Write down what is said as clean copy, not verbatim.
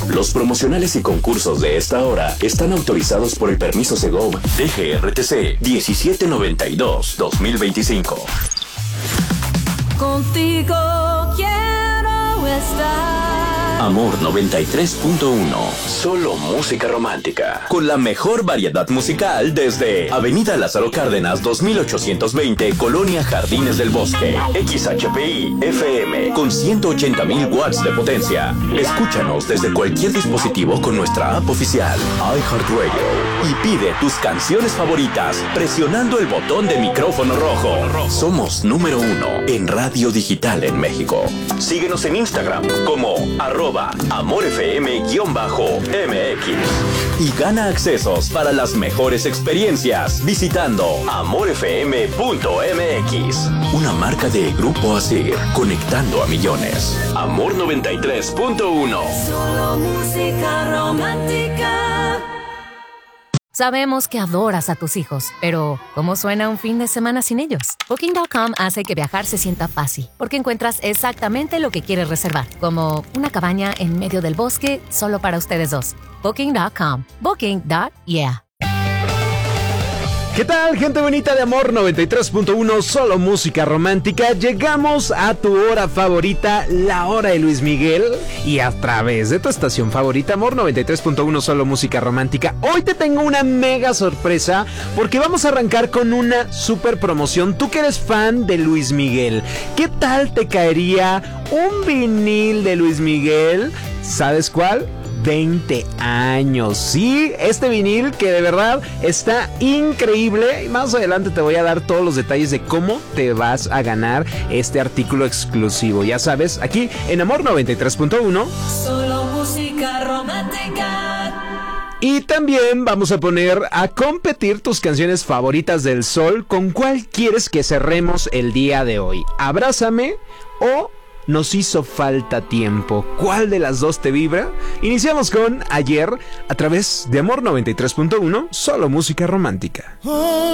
Los promocionales y concursos de esta hora están autorizados por el permiso Segov DGRTC 1792-2025. Contigo quiero estar. Amor 93.1. Solo música romántica. Con la mejor variedad musical desde Avenida Lázaro Cárdenas 2820, Colonia Jardines del Bosque. XHPI FM con 180,000 watts de potencia. Escúchanos desde cualquier dispositivo con nuestra app oficial iHeartRadio y pide tus canciones favoritas presionando el botón de micrófono rojo. Somos número 1 en radio digital en México. Síguenos en Instagram como @AmorFM_MX y gana accesos para las mejores experiencias visitando amorfm.mx. Una marca de Grupo Asir, conectando a millones. Amor 93.1. Solo música romántica. Sabemos que adoras a tus hijos, pero ¿cómo suena un fin de semana sin ellos? Booking.com hace que viajar se sienta fácil, porque encuentras exactamente lo que quieres reservar, como una cabaña en medio del bosque solo para ustedes dos. Booking.com. Booking.yeah. ¿Qué tal, gente bonita de Amor 93.1, solo música romántica? Llegamos a tu hora favorita, la hora de Luis Miguel, y a través de tu estación favorita, Amor 93.1, solo música romántica. Hoy te tengo una mega sorpresa, porque vamos a arrancar con una super promoción. Tú que eres fan de Luis Miguel, ¿qué tal te caería un vinil de Luis Miguel? ¿Sabes cuál? 20 años, sí, este vinil que de verdad está increíble. Y más adelante te voy a dar todos los detalles de cómo te vas a ganar este artículo exclusivo. Ya sabes, aquí en Amor 93.1, solo música romántica. Y también vamos a poner a competir tus canciones favoritas del Sol. ¿Con cuál quieres que cerremos el día de hoy? ¿Abrázame o Nos hizo falta tiempo? ¿Cuál de las dos te vibra? Iniciamos con Ayer a través de Amor 93.1, solo música romántica.